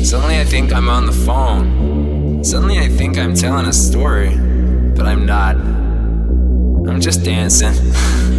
Suddenly I think I'm on the phone. Suddenly I think I'm telling a story, but I'm not. I'm just dancing.